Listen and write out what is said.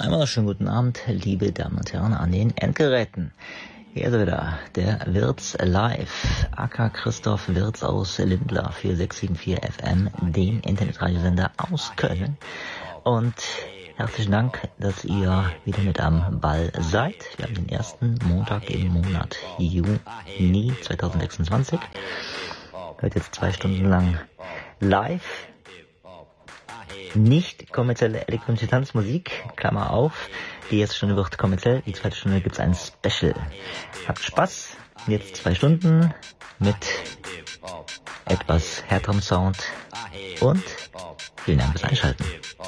Einmal schönen guten Abend, liebe Damen und Herren, an den Endgeräten. Hier ist er wieder, der Wirtz Live, aka Christoph Wirtz aus Lindlar, 4674 FM, dem Internetradiosender aus Köln. Und herzlichen Dank, dass ihr wieder mit am Ball seid. Wir haben den ersten Montag im Monat Juni 2026. Hört jetzt 2 Stunden lang live. Nicht kommerzielle elektronische Tanzmusik, Klammer auf. Die erste Stunde wird kommerziell, die zweite Stunde gibt's ein Special. Habt Spaß, jetzt 2 Stunden mit etwas härterem Sound und vielen Dank fürs Einschalten.